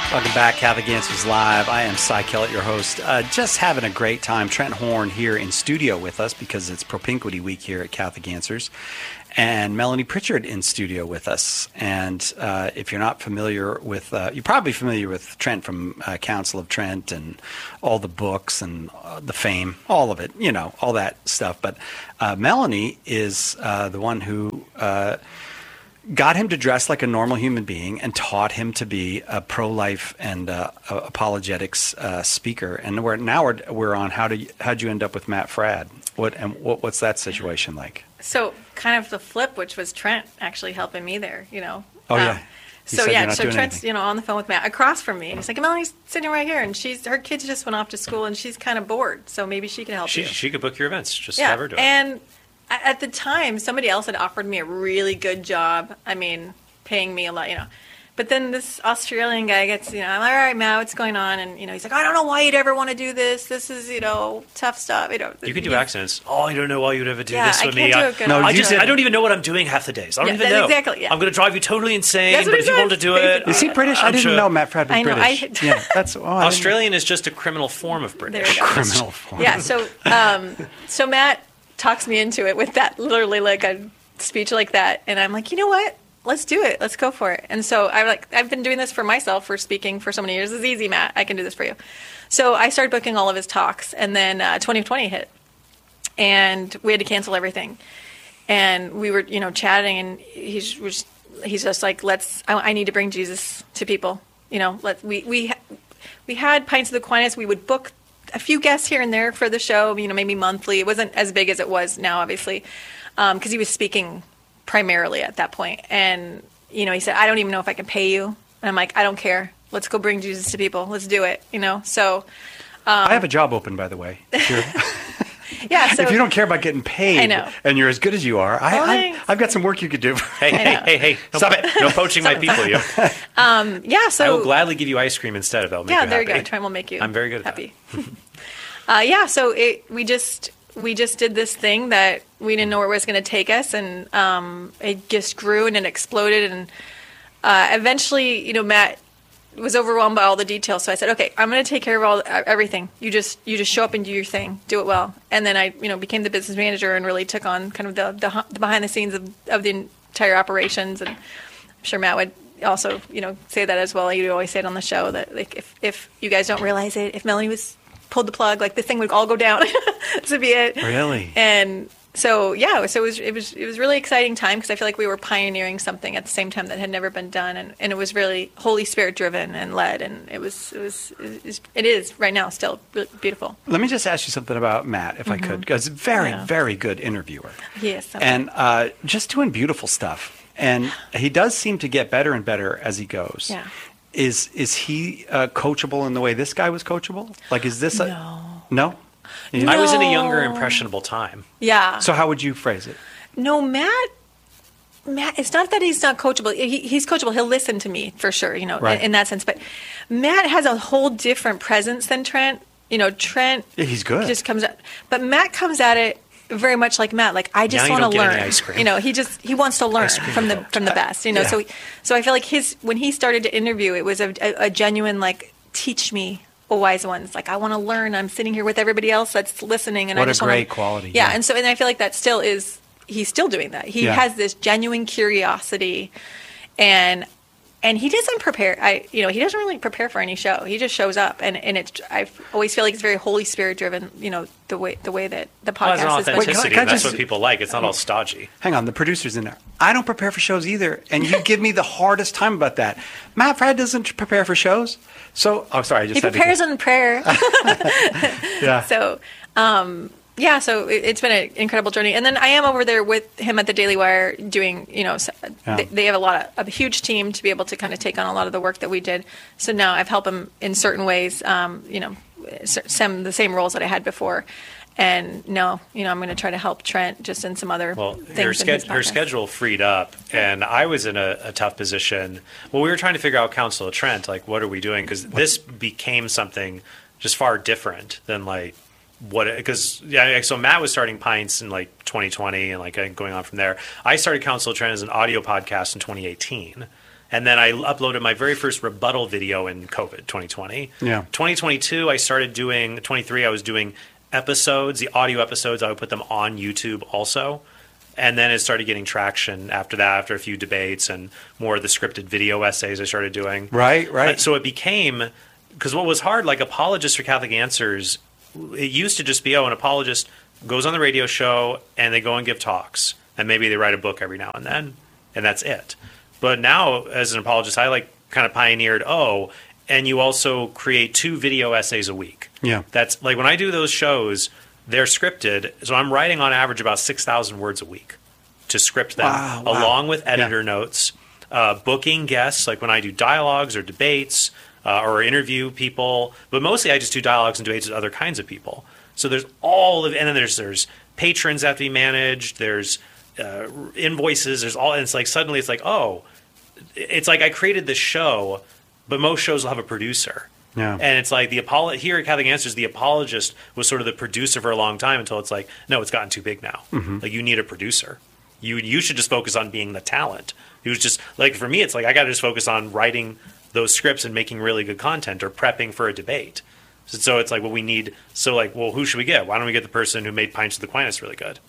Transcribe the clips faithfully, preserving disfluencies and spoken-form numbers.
Welcome back, Catholic Answers Live. I am Cy Kellett, your host. Uh, just having a great time. Trent Horn here in studio with us because it's Propinquity Week here at Catholic Answers. And Melanie Pritchard in studio with us. And uh, if you're not familiar with, uh, you're probably familiar with Trent from uh, Council of Trent and all the books and uh, the fame, all of it, you know, all that stuff. But uh, Melanie is uh, the one who Uh, got him to dress like a normal human being and taught him to be a pro-life and uh, apologetics uh, speaker. And we're now we're, we're on how do how'd you end up with Matt Fradd? What and what, what's that situation like? So kind of the flip, which was Trent actually helping me there. You know. Oh um, yeah. He So said yeah, you're not so doing Trent's anything. you know on the phone with Matt across from me, and he's like, Melanie's sitting right here, and she's her kids just went off to school, and she's kind of bored, so maybe she can help She you. she could book your events. Just yeah, have her do it. and a- at the time, somebody else had offered me a really good job. I mean, paying me a lot, you know. But then this Australian guy gets, you know, I'm like, all right, Matt, what's going on? And, you know, he's like, I don't know why you'd ever want to do this. This is, you know, tough stuff. You know, You can do he's- accents. Oh, I don't know why you'd ever do Yeah, this I with can't me. do I, a good No, I you just did- I don't even know what I'm doing half the days. I don't Yeah, even that- know. exactly, yeah. I'm going to drive you totally insane. That's what But he if you says, want to do it, basically. Is he British? I I'm didn't sure. know Matt Fradd was I know, British. I- yeah, that's oh, I didn't- Australian is just a criminal form of There British. you go. criminal form. Yeah, so um, so Matt talks me into it with that, literally like a speech like that, and I'm like, you know what? Let's do it. Let's go for it. And so I like I've been doing this for myself for speaking for so many years. It's easy, Matt. I can do this for you. So I started booking all of his talks, and then uh, twenty twenty hit, and we had to cancel everything. And we were, you know, chatting, and he's was he's just like, let's. I, I need to bring Jesus to people. You know, let we we we had Pints of the Aquinas. We would book a few guests here and there for the show. You know, maybe monthly. It wasn't as big as it was now, obviously, because um, he was speaking primarily at that point. And you know, he said, I don't even know if I can pay you. And I'm like, I don't care. Let's go bring Jesus to people. Let's do it. You know, so. I have a job open, by the way. If, you're, Yeah, so if you don't care about getting paid I know. and you're as good as you are, I, Oh, I, thanks. I've got some work you could do. Hey, hey, hey, hey! No, Stop it. No poaching my people, you. yeah, so I will gladly give you ice cream instead if that'll make yeah, you there happy. you go. Trent will make you. I'm very good at happy. uh, yeah, so it we just we just did this thing that we didn't know where it was going to take us, and um, it just grew and it exploded, and uh, eventually, you know, Matt was overwhelmed by all the details. So I said, okay, I'm going to take care of all everything. You just you just show up and do your thing, do it well. And then I, you know, became the business manager and really took on kind of the the, the behind the scenes of, of the entire operations. And I'm sure Matt would also, you know, say that as well. You'd always say it on the show that like if if you guys don't realize it, if Melanie was pulled the plug, like this thing would all go down. This would be it. Really? And so yeah, so it was it was it was really exciting time because I feel like we were pioneering something at the same time that had never been done, and, and it was really Holy Spirit driven and led, and it was it was it is, it is right now still really beautiful. Let me just ask you something about Matt, if I could, because very, Yeah. very good interviewer. Yes, And uh, just doing beautiful stuff. And he does seem to get better and better as he goes. Yeah. Is is he uh, coachable in the way this guy was coachable? Like, is this a... No. No? You- I was in a younger, No. impressionable time. yeah. So how would you phrase it? No, Matt. Matt, it's not that he's not coachable. He, he's coachable. He'll listen to me for sure, you know, Right. in, in that sense. But Matt has a whole different presence than Trent. You know, Trent Yeah, he's good. just comes at, but Matt comes at it very much like Matt. Like I just Now you want don't to get any learn. ice cream. You know, he just he wants to learn Ice cream from the revoked. from the best. You know, Yeah. so he, so I feel like his when he started to interview, it was a, a, a genuine like teach me. Oh, wise ones. Like I want to learn. I'm sitting here with everybody else that's listening, and What I a just want great quality, Yeah, yeah. and so and I feel like that still is. He's still doing that. He Yeah. has this genuine curiosity, and and he doesn't prepare. I you know he doesn't really prepare for any show. He just shows up, and and it's I always feel like it's very Holy Spirit driven. You know the way the way that the Well, it's an podcast is. been- Wait, can I- authenticity. can I and that's just- what people like. It's not all stodgy. Hang on, the producer's in there. I don't prepare for shows either, and you give me the hardest time about that. Matt Fradd doesn't prepare for shows. So, oh, sorry, I just He had prepares to... in prayer. Yeah. So, um, yeah, so it, it's been an incredible journey. And then I am over there with him at the Daily Wire doing, you know, s Yeah. they, they have a lot of a huge team to be able to kind of take on a lot of the work that we did. So now I've helped him in certain ways, um, you know, s- some the same roles that I had before. And no, you know, I'm going to try to help Trent just in some other Well, things. her, in his sched- her podcast. schedule freed up, and I was in a, a tough position. Well, we were trying to figure out Council of Trent, like, what are we doing? Because this became something just far different than, like, what, because, yeah, so Matt was starting Pints in, like, twenty twenty and, like, going on from there. I started Council of Trent as an audio podcast in twenty eighteen. And then I uploaded my very first rebuttal video in COVID twenty twenty. Yeah. twenty twenty-two, I started doing, twenty-three, I was doing episodes, the audio episodes. I would put them on YouTube also. And then it started getting traction after that, after a few debates and more of the scripted video essays I started doing. Right, right. Uh, So it became, because what was hard, like Apologists for Catholic Answers, it used to just be, oh, an apologist goes on the radio show and they go and give talks. And maybe they write a book every now and then. And that's it. But now, as an apologist, I like kind of pioneered, oh, and you also create two video essays a week. Yeah. That's like when I do those shows, they're scripted. So I'm writing on average about six thousand words a week to script them, Wow, wow. along with editor Yeah. notes, uh, booking guests, like when I do dialogues or debates uh, or interview people. But mostly I just do dialogues and debates with other kinds of people. So there's all of, and then there's there's patrons that have to be managed. There's uh, invoices. There's all, and it's like suddenly it's like, oh, it's like I created this show, but most shows will have a producer. Yeah. And it's like the apolo- here at Catholic Answers, the apologist was sort of the producer for a long time until it's like, no, it's gotten too big now. Mm-hmm. Like you need a producer. You you should just focus on being the talent. It was just like for me, it's like I got to just focus on writing those scripts and making really good content or prepping for a debate. So, so it's like, well, we need. So like, well, who should we get? Why don't we get the person who made Pints of the Aquinas really good?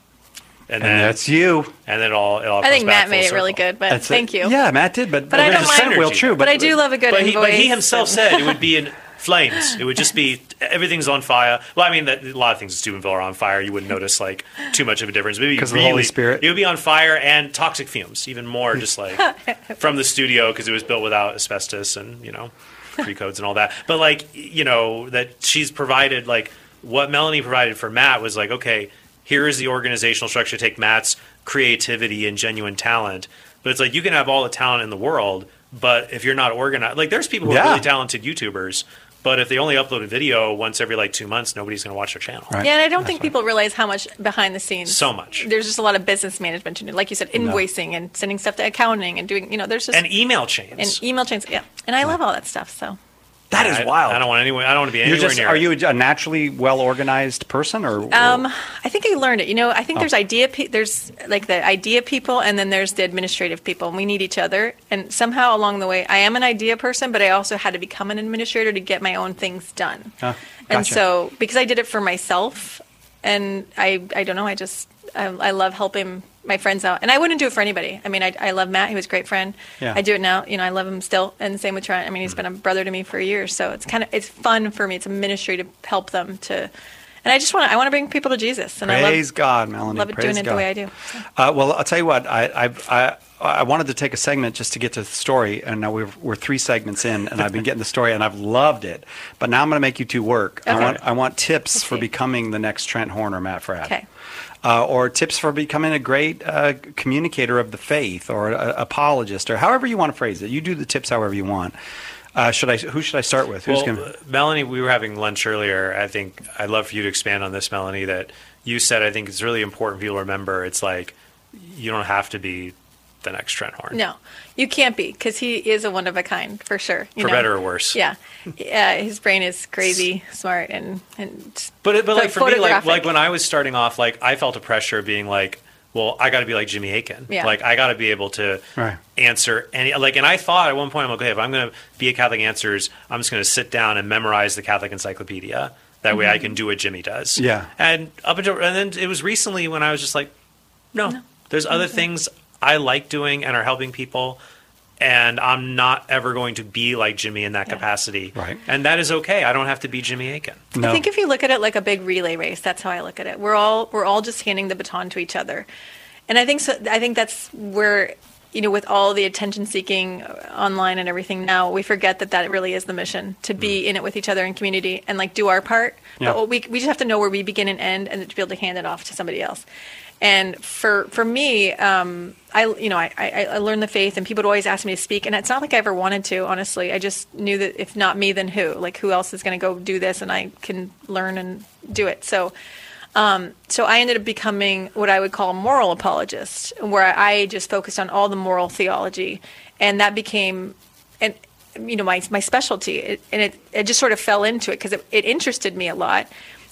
And, And then that's you. and then it all it all. I comes think back Matt full made it really circle. good, but That's thank it. you. Yeah, Matt did, but But I don't it's mind- well true. But I do love a good But he, invoice. but he himself and- said it would be in flames. It would just be everything's on fire. Well, I mean, that, a lot of things at Steubenville are on fire. You wouldn't notice like too much of a difference. Maybe 'Cause of really, the Holy Spirit. It would be on fire and toxic fumes, even more, just like from the studio because it was built without asbestos and you know pre codes and all that. But like you know that she's provided like what Melanie provided for Matt was like okay. Here is the organizational structure. Take Matt's creativity and genuine talent, but it's like you can have all the talent in the world, but if you're not organized, like there's people who Yeah. are really talented YouTubers, but if they only upload a video once every like two months, nobody's going to watch their channel. Right. Yeah, and I don't think people realize how much behind the scenes. So much. There's just a lot of business management to do. Like you said, invoicing and sending stuff to accounting and doing, you know, there's just. And email chains. and email chains. Yeah. And I love all that stuff, so. That is I, wild. I don't want anywhere. I don't want to be You're anywhere just, near. are it. you a naturally well organized person, or? Um, I think I learned it. You know, I think Oh. there's idea, pe- there's like the idea people, and then there's the administrative people, and we need each other. And somehow along the way, I am an idea person, but I also had to become an administrator to get my own things done. Ah, And gotcha. so, because I did it for myself, and I, I don't know, I just, I, I love helping my friends out, and I wouldn't do it for anybody. I mean, I, I love Matt; he was a great friend. Yeah. I do it now. You know, I love him still, and same with Trent. I mean, he's been a brother to me for years, so it's kind of it's fun for me. It's a ministry to help them to, and I just want to I want to bring people to Jesus, and Praise I love God, Melanie. love it Praise doing it God. the way I do. So. Uh, well, I'll tell you what. I, I've, I I wanted to take a segment just to get to the story, and now we're we're three segments in, and I've been getting the story, and I've loved it. But now I'm going to make you two work. I Okay. want I want tips Let's for see. becoming the next Trent Horn or Matt Fradd. Okay. Uh, or tips for becoming a great uh, communicator of the faith, or a, apologist, or however you want to phrase it. You do the tips however you want. Uh, should I? Who should I start with? Who's Well, going? uh, Melanie, we were having lunch earlier. I think I'd love for you to expand on this, Melanie. That you said. I think it's really important for people to remember. It's like you don't have to be the next Trent Horn. No, you can't be because he is a one of a kind for sure. You For know? better or worse. Yeah, yeah. His brain is crazy, smart, and and But it, but like Like for me, like photographic. like when I was starting off, like I felt a pressure of being like, well, I got to be like Jimmy Akin. Yeah. Like I got to be able to Right. answer any like. And I thought at one point, I'm like, okay, if I'm going to be a Catholic Answers, I'm just going to sit down and memorize the Catholic Encyclopedia. That way, I can do what Jimmy does. Yeah. And up until and then it was recently when I was just like, no, there's other things I like doing and are helping people. And I'm not ever going to be like Jimmy in that Yeah. capacity. Right. And that is okay. I don't have to be Jimmy Akin. No. I think if you look at it like a big relay race, that's how I look at it. We're all we're all just handing the baton to each other, and I think so. I think that's where you know, with all the attention seeking online and everything now, we forget that that really is the mission to be in it with each other in community and like do our part. Yeah. But we we just have to know where we begin and end, and to be able to hand it off to somebody else. And for for me, um, I you know I, I, I learned the faith, and people would always ask me to speak, and it's not like I ever wanted to. Honestly, I just knew that if not me, then who? Like who else is going to go do this, and I can learn and do it. So, um, so I ended up becoming what I would call a moral apologist, where I just focused on all the moral theology, and that became and you know my my specialty, it, and it it just sort of fell into it because it, it interested me a lot.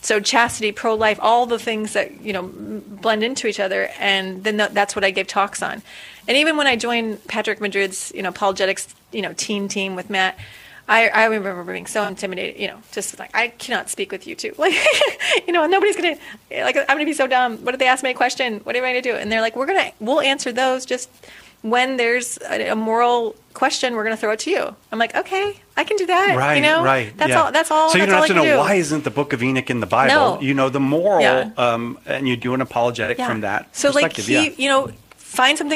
So chastity, pro-life, all the things that, you know, blend into each other. And then that's what I gave talks on. And even when I joined Patrick Madrid's, you know, apologetics, you know, teen team with Matt, I, I remember being so intimidated, you know, just like, I cannot speak with you two. Like, you know, nobody's going to, like, I'm going to be so dumb. What if they ask me a question? What am I going to do? And they're like, we're going to, we'll answer those just when there's a, a moral question, we're going to throw it to you. I'm like, okay, I can do that. Right, you know? right. That's yeah. all. That's all. So you that's don't all have to I can know do. why isn't the Book of Enoch in the Bible. No. You know the moral, Yeah. um, and you do an apologetic Yeah. from that So like perspective. he, yeah. you know, find something